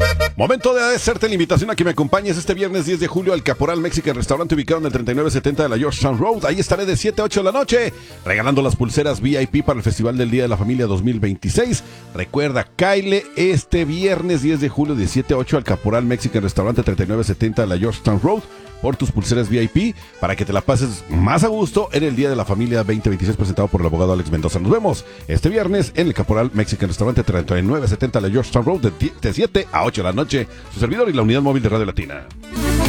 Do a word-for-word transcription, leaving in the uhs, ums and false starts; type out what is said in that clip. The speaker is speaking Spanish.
Momento de hacerte la invitación a que me acompañes este viernes diez de julio al Caporal Mexican Restaurante ubicado en el treinta y nueve setenta de la Georgetown Road. Ahí estaré de siete a ocho de la noche regalando las pulseras V I P para el Festival del Día de la Familia dos mil veintiséis. Recuerda, caile este viernes diez de julio de siete a ocho al Caporal Mexican Restaurante treinta y nueve setenta de la Georgetown Road por tus pulseras V I P para que te la pases más a gusto en el Día de la Familia veinte veintiséis presentado por el abogado Alex Mendoza. Nos vemos este viernes en el Caporal Mexican Restaurante treinta y nueve setenta de la Georgetown Road de siete a ocho de la noche. Su servidor y la unidad móvil de Radio Latina.